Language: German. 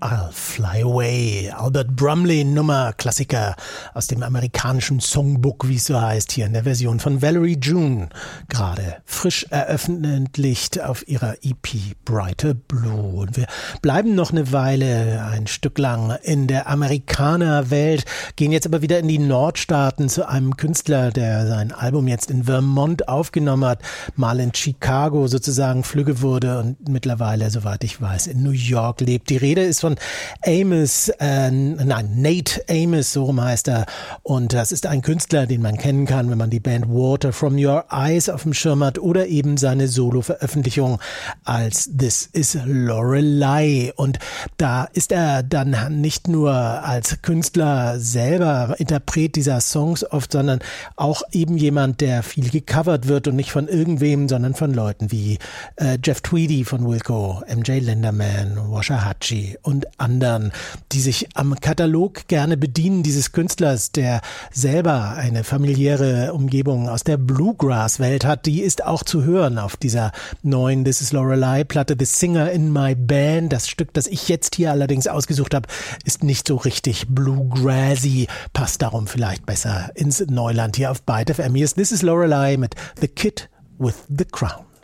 I'll Fly Away. Albert Brumley, Nummer, Klassiker aus dem amerikanischen Songbook, wie es so heißt, hier in der Version von Valerie June. Gerade frisch veröffentlicht auf ihrer EP Brighter Blue. Und wir bleiben noch eine Weile, ein Stück lang in der Amerikanerwelt, gehen jetzt aber wieder in die Nordstaaten zu einem Künstler, der sein Album jetzt in Vermont aufgenommen hat, mal in Chicago sozusagen flügge wurde und mittlerweile, soweit ich weiß, in New York lebt. Die Rede ist von Nate Amos, so rum heißt er. Und das ist ein Künstler, den man kennen kann, wenn man die Band Water From Your Eyes auf dem Schirm hat oder eben seine Solo-Veröffentlichung als This Is Lorelei. Und da ist er dann nicht nur als Künstler selber Interpret dieser Songs oft, sondern auch eben jemand, der viel gecovert wird und nicht von irgendwem, sondern von Leuten wie Jeff Tweedy von Wilco, MJ Linderman, Washahachi und anderen, die sich am Katalog gerne bedienen dieses Künstlers, der selber eine familiäre Umgebung aus der Bluegrass-Welt hat. Die ist auch zu hören auf dieser neuen This Is Lorelei-Platte, The Singer in My Band. Das Stück, das ich jetzt hier allerdings ausgesucht habe, ist nicht so richtig bluegrassy, passt darum vielleicht besser ins Neuland hier auf Byte FM. Hier ist This Is Lorelei mit The Kid with the Crown.